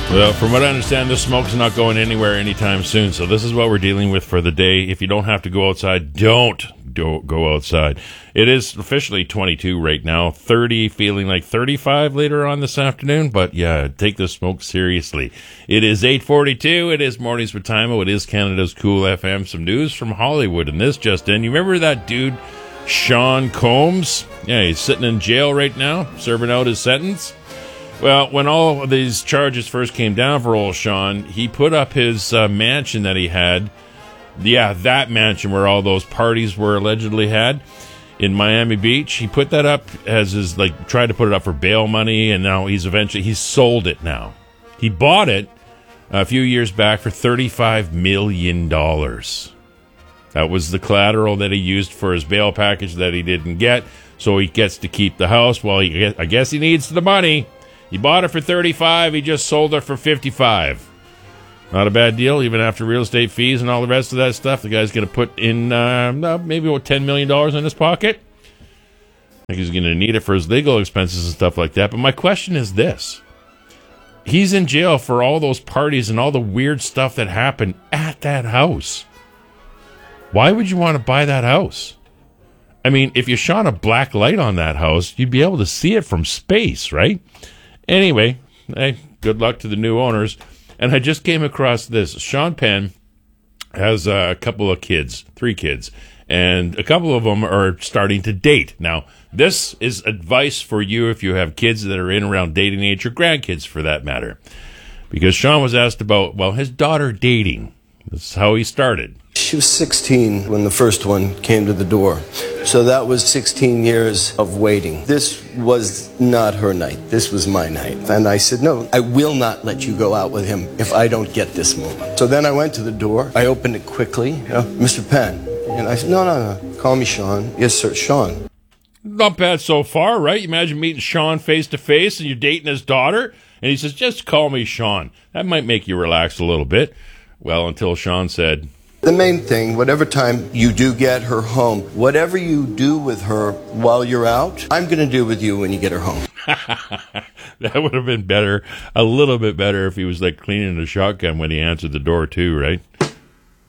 Well, from what I understand, this smoke's not going anywhere anytime soon, so this is what we're dealing with for the day. If you don't have to go outside, don't go outside. It is officially 22 right now, 30, feeling like 35 later on this afternoon, but yeah, take the smoke seriously. It is 8:42, it is Mornings with Timo, it is Canada's Cool FM. Some news from Hollywood, and this just in. You remember that dude, Sean Combs? Yeah, he's sitting in jail right now, serving out his sentence. Well, when all of these charges first came down for old Sean, he put up his mansion that he had. Yeah, that mansion where all those parties were allegedly had in Miami Beach. He put that up as his, tried to put it up for bail money, and now he's sold it now. He bought it a few years back for $35 million. That was the collateral that he used for his bail package that he didn't get, so he gets to keep the house. Well, I guess he needs the money. He bought it for 35. He just sold it for 55. Not a bad deal, even after real estate fees and all the rest of that stuff. The guy's going to put in maybe about $10 million in his pocket. I think he's going to need it for his legal expenses and stuff like that. But my question is this. He's in jail for all those parties and all the weird stuff that happened at that house. Why would you want to buy that house? I mean, if you shone a black light on that house, you'd be able to see it from space, right? Anyway, hey, good luck to the new owners. And I just came across this. Sean Penn has a couple of kids, 3 kids, and a couple of them are starting to date. Now, this is advice for you if you have kids that are in around dating age, or grandkids for that matter. Because Sean was asked about, his daughter dating. This is how he started. She was 16 when the first one came to the door. So that was 16 years of waiting. This was not her night. This was my night. And I said, no, I will not let you go out with him if I don't get this moment. So then I went to the door. I opened it quickly. Mr. Penn. And I said, no. Call me Sean. Yes, sir, Sean. Not bad so far, right? You imagine meeting Sean face to face and you're dating his daughter. And he says, just call me Sean. That might make you relax a little bit. Well, until Sean said, the main thing, whatever time you do get her home, whatever you do with her while you're out, I'm going to do with you when you get her home. That would have been better, a little bit better, if he was cleaning the shotgun when he answered the door too, right?